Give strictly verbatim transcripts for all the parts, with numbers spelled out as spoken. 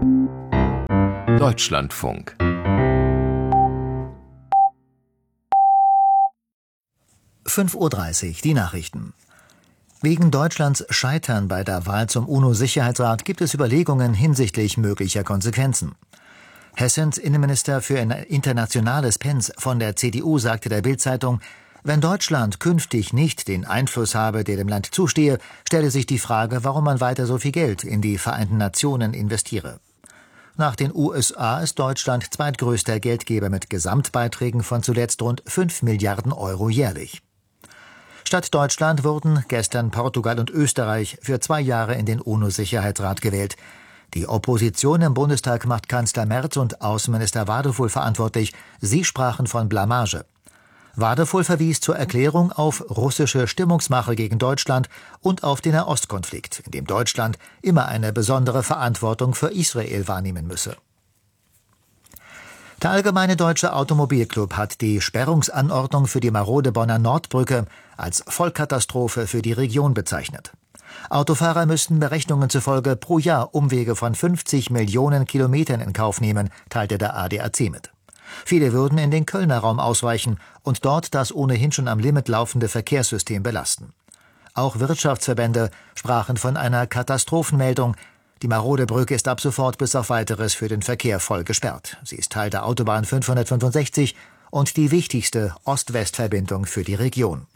Deutschlandfunk. fünf Uhr dreißig, die Nachrichten. Wegen Deutschlands Scheitern bei der Wahl zum UNO-Sicherheitsrat gibt es Überlegungen hinsichtlich möglicher Konsequenzen. Hessens Innenminister für Internationales Pence von der C D U sagte der Bild-Zeitung, wenn Deutschland künftig nicht den Einfluss habe, der dem Land zustehe, stelle sich die Frage, warum man weiter so viel Geld in die Vereinten Nationen investiere. Nach den U S A ist Deutschland zweitgrößter Geldgeber mit Gesamtbeiträgen von zuletzt rund fünf Milliarden Euro jährlich. Statt Deutschland wurden gestern Portugal und Österreich für zwei Jahre in den UNO-Sicherheitsrat gewählt. Die Opposition im Bundestag macht Kanzler Merz und Außenminister Wadefull verantwortlich. Sie sprachen von Blamage. Wadefull verwies zur Erklärung auf russische Stimmungsmache gegen Deutschland und auf den Nahostkonflikt, in dem Deutschland immer eine besondere Verantwortung für Israel wahrnehmen müsse. Der Allgemeine Deutsche Automobilclub hat die Sperrungsanordnung für die marode Bonner Nordbrücke als Vollkatastrophe für die Region bezeichnet. Autofahrer müssten Berechnungen zufolge pro Jahr Umwege von fünfzig Millionen Kilometern in Kauf nehmen, teilte der A D A C mit. Viele würden in den Kölner Raum ausweichen und dort das ohnehin schon am Limit laufende Verkehrssystem belasten. Auch Wirtschaftsverbände sprachen von einer Katastrophenmeldung. Die marode Brücke ist ab sofort bis auf Weiteres für den Verkehr voll gesperrt. Sie ist Teil der Autobahn fünfhundertfünfundsechzig und die wichtigste Ost-West-Verbindung für die Region.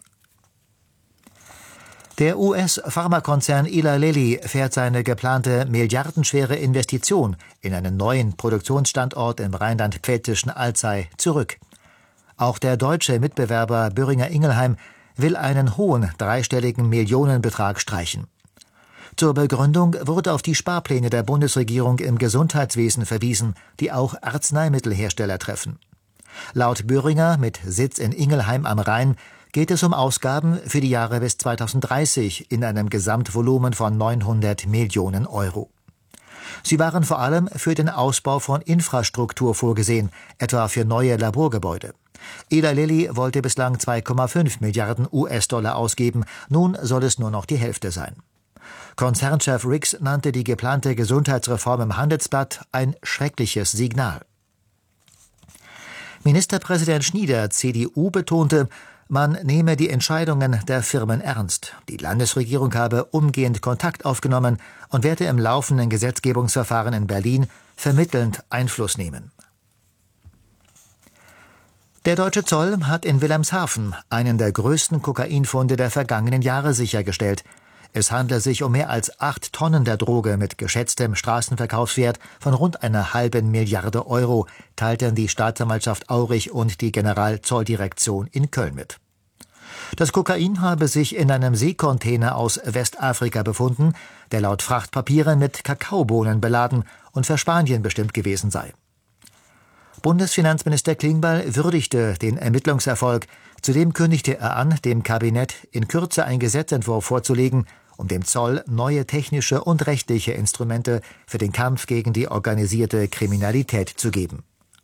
Der U S-Pharmakonzern Eli Lilly fährt seine geplante milliardenschwere Investition in einen neuen Produktionsstandort im rheinland-pfälzischen Alzey zurück. Auch der deutsche Mitbewerber Boehringer Ingelheim will einen hohen dreistelligen Millionenbetrag streichen. Zur Begründung wurde auf die Sparpläne der Bundesregierung im Gesundheitswesen verwiesen, die auch Arzneimittelhersteller treffen. Laut Boehringer mit Sitz in Ingelheim am Rhein geht es um Ausgaben für die Jahre bis zweitausenddreißig in einem Gesamtvolumen von neunhundert Millionen Euro. Sie waren vor allem für den Ausbau von Infrastruktur vorgesehen, etwa für neue Laborgebäude. Eli Lilly wollte bislang zwei Komma fünf Milliarden U S-Dollar ausgeben, nun soll es nur noch die Hälfte sein. Konzernchef Rix nannte die geplante Gesundheitsreform im Handelsblatt ein schreckliches Signal. Ministerpräsident Schnieder, C D U, betonte, man nehme die Entscheidungen der Firmen ernst. Die Landesregierung habe umgehend Kontakt aufgenommen und werde im laufenden Gesetzgebungsverfahren in Berlin vermittelnd Einfluss nehmen. Der deutsche Zoll hat in Wilhelmshaven einen der größten Kokainfunde der vergangenen Jahre sichergestellt. Es handle sich um mehr als acht Tonnen der Droge mit geschätztem Straßenverkaufswert von rund einer halben Milliarde Euro, teilten die Staatsanwaltschaft Aurich und die Generalzolldirektion in Köln mit. Das Kokain habe sich in einem Seekontainer aus Westafrika befunden, der laut Frachtpapieren mit Kakaobohnen beladen und für Spanien bestimmt gewesen sei. Bundesfinanzminister Klingbeil würdigte den Ermittlungserfolg. Zudem kündigte er an, dem Kabinett in Kürze einen Gesetzentwurf vorzulegen, um dem Zoll neue technische und rechtliche Instrumente für den Kampf gegen die organisierte Kriminalität zu geben.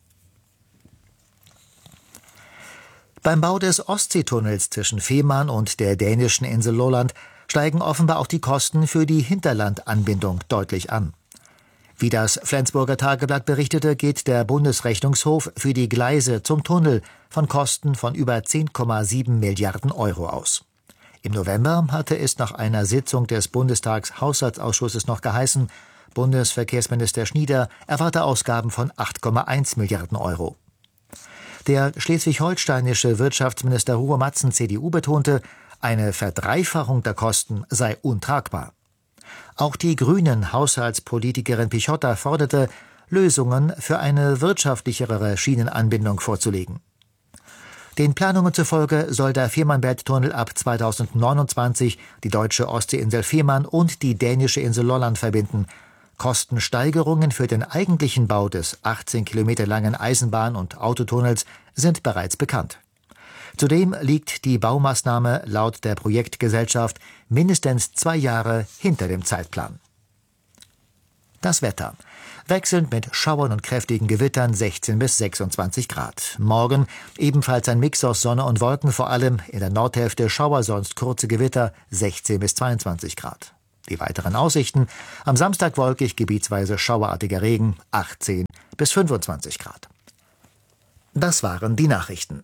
Beim Bau des Ostseetunnels zwischen Fehmarn und der dänischen Insel Lolland steigen offenbar auch die Kosten für die Hinterlandanbindung deutlich an. Wie das Flensburger Tageblatt berichtete, geht der Bundesrechnungshof für die Gleise zum Tunnel von Kosten von über zehn Komma sieben Milliarden Euro aus. Im November hatte es nach einer Sitzung des Bundestagshaushaltsausschusses noch geheißen, Bundesverkehrsminister Schnieder erwarte Ausgaben von acht Komma eins Milliarden Euro. Der schleswig-holsteinische Wirtschaftsminister Hugo Matzen, C D U, betonte, eine Verdreifachung der Kosten sei untragbar. Auch die grünen Haushaltspolitikerin Pichotta forderte, Lösungen für eine wirtschaftlichere Schienenanbindung vorzulegen. Den Planungen zufolge soll der Fehmarnbelt-Tunnel ab zweitausendneunundzwanzig die deutsche Ostseeinsel Fehmarn und die dänische Insel Lolland verbinden. Kostensteigerungen für den eigentlichen Bau des achtzehn Kilometer langen Eisenbahn- und Autotunnels sind bereits bekannt. Zudem liegt die Baumaßnahme laut der Projektgesellschaft mindestens zwei Jahre hinter dem Zeitplan. Das Wetter. Wechselnd mit Schauern und kräftigen Gewittern sechzehn bis sechsundzwanzig Grad. Morgen ebenfalls ein Mix aus Sonne und Wolken, vor allem in der Nordhälfte Schauer, sonst kurze Gewitter, sechzehn bis zweiundzwanzig Grad. Die weiteren Aussichten: am Samstag wolkig, gebietsweise schauerartiger Regen, achtzehn bis fünfundzwanzig Grad. Das waren die Nachrichten.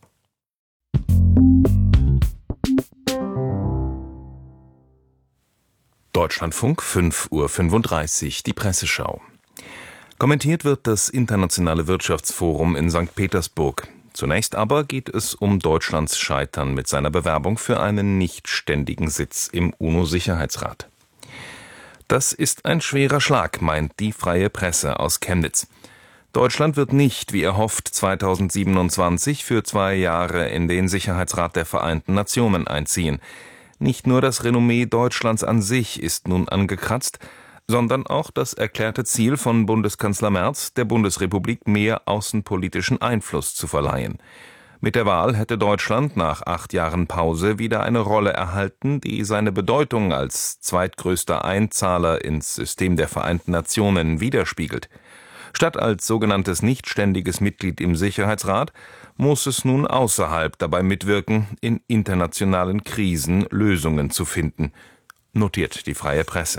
Deutschlandfunk, fünf Uhr fünfunddreißig, die Presseschau. Kommentiert wird das Internationale Wirtschaftsforum in Sankt Petersburg. Zunächst aber geht es um Deutschlands Scheitern mit seiner Bewerbung für einen nichtständigen Sitz im UNO-Sicherheitsrat. Das ist ein schwerer Schlag, meint die Freie Presse aus Chemnitz. Deutschland wird nicht, wie erhofft, zweitausendsiebenundzwanzig für zwei Jahre in den Sicherheitsrat der Vereinten Nationen einziehen. Nicht nur das Renommee Deutschlands an sich ist nun angekratzt, sondern auch das erklärte Ziel von Bundeskanzler Merz, der Bundesrepublik mehr außenpolitischen Einfluss zu verleihen. Mit der Wahl hätte Deutschland nach acht Jahren Pause wieder eine Rolle erhalten, die seine Bedeutung als zweitgrößter Einzahler ins System der Vereinten Nationen widerspiegelt. Statt als sogenanntes nichtständiges Mitglied im Sicherheitsrat muss es nun außerhalb dabei mitwirken, in internationalen Krisen Lösungen zu finden, notiert die Freie Presse.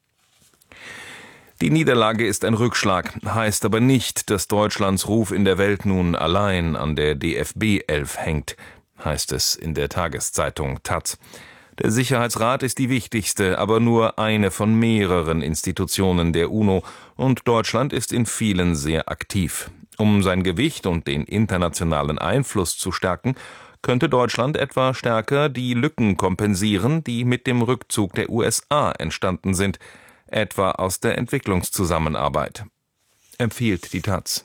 Die Niederlage ist ein Rückschlag, heißt aber nicht, dass Deutschlands Ruf in der Welt nun allein an der D F B elf hängt, heißt es in der Tageszeitung Taz. Der Sicherheitsrat ist die wichtigste, aber nur eine von mehreren Institutionen der UNO und Deutschland ist in vielen sehr aktiv. Um sein Gewicht und den internationalen Einfluss zu stärken, könnte Deutschland etwa stärker die Lücken kompensieren, die mit dem Rückzug der U S A entstanden sind, etwa aus der Entwicklungszusammenarbeit, empfiehlt die Taz.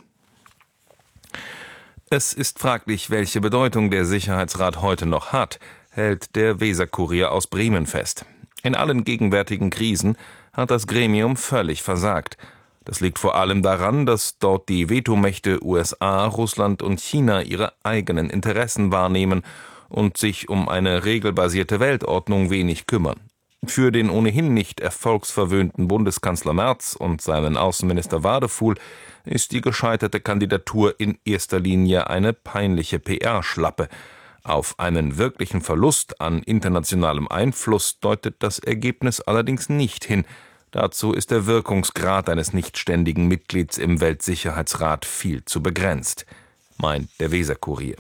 Es ist fraglich, welche Bedeutung der Sicherheitsrat heute noch hat, hält der Weser-Kurier aus Bremen fest. In allen gegenwärtigen Krisen hat das Gremium völlig versagt. Das liegt vor allem daran, dass dort die Vetomächte U S A, Russland und China ihre eigenen Interessen wahrnehmen und sich um eine regelbasierte Weltordnung wenig kümmern. Für den ohnehin nicht erfolgsverwöhnten Bundeskanzler Merz und seinen Außenminister Wadefuhl ist die gescheiterte Kandidatur in erster Linie eine peinliche P R-Schlappe. Auf einen wirklichen Verlust an internationalem Einfluss deutet das Ergebnis allerdings nicht hin. Dazu ist der Wirkungsgrad eines nichtständigen Mitglieds im Weltsicherheitsrat viel zu begrenzt, meint der Weser-Kurier.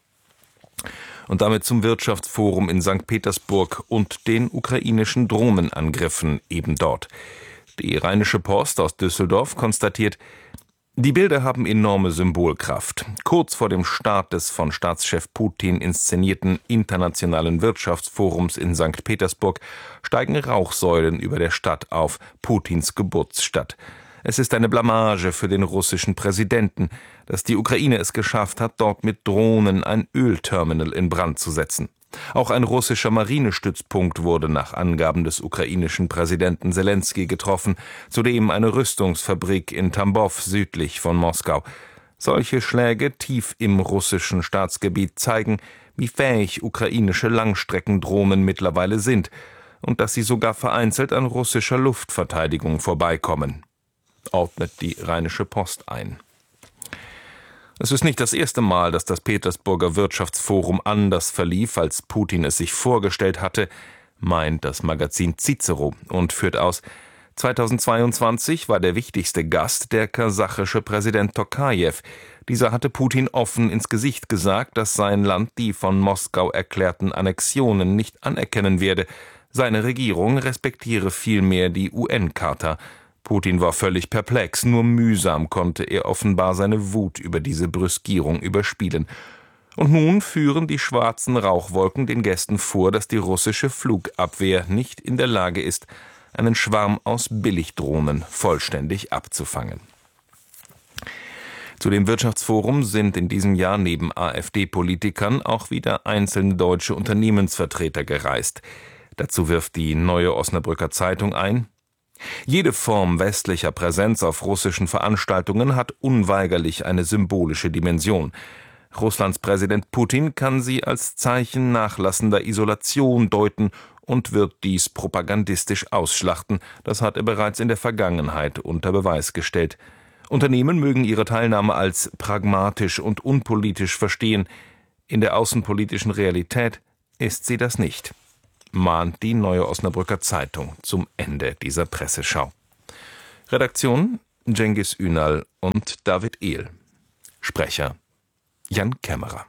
Und damit zum Wirtschaftsforum in Sankt Petersburg und den ukrainischen Drohnenangriffen eben dort. Die Rheinische Post aus Düsseldorf konstatiert, die Bilder haben enorme Symbolkraft. Kurz vor dem Start des von Staatschef Putin inszenierten Internationalen Wirtschaftsforums in Sankt Petersburg steigen Rauchsäulen über der Stadt auf, Putins Geburtsstadt. Es ist eine Blamage für den russischen Präsidenten, dass die Ukraine es geschafft hat, dort mit Drohnen ein Ölterminal in Brand zu setzen. Auch ein russischer Marinestützpunkt wurde nach Angaben des ukrainischen Präsidenten Selenskyj getroffen, zudem eine Rüstungsfabrik in Tambov südlich von Moskau. Solche Schläge tief im russischen Staatsgebiet zeigen, wie fähig ukrainische Langstreckendrohnen mittlerweile sind und dass sie sogar vereinzelt an russischer Luftverteidigung vorbeikommen, ordnet die Rheinische Post ein. Es ist nicht das erste Mal, dass das Petersburger Wirtschaftsforum anders verlief, als Putin es sich vorgestellt hatte, meint das Magazin Cicero und führt aus, zweitausendzweiundzwanzig war der wichtigste Gast der kasachische Präsident Tokajew. Dieser hatte Putin offen ins Gesicht gesagt, dass sein Land die von Moskau erklärten Annexionen nicht anerkennen werde. Seine Regierung respektiere vielmehr die U N-Charta. Putin war völlig perplex, nur mühsam konnte er offenbar seine Wut über diese Brüskierung überspielen. Und nun führen die schwarzen Rauchwolken den Gästen vor, dass die russische Flugabwehr nicht in der Lage ist, einen Schwarm aus Billigdrohnen vollständig abzufangen. Zu dem Wirtschaftsforum sind in diesem Jahr neben AfD-Politikern auch wieder einzelne deutsche Unternehmensvertreter gereist. Dazu wirft die Neue Osnabrücker Zeitung ein: Jede Form westlicher Präsenz auf russischen Veranstaltungen hat unweigerlich eine symbolische Dimension. Russlands Präsident Putin kann sie als Zeichen nachlassender Isolation deuten und wird dies propagandistisch ausschlachten. Das hat er bereits in der Vergangenheit unter Beweis gestellt. Unternehmen mögen ihre Teilnahme als pragmatisch und unpolitisch verstehen. In der außenpolitischen Realität ist sie das nicht. mahnt die Neue Osnabrücker Zeitung zum Ende dieser Presseschau. Redaktion Cengiz Ünal und David Ehl. Sprecher Jan Kämmerer.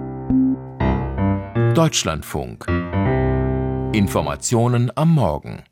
Deutschlandfunk. Informationen am Morgen.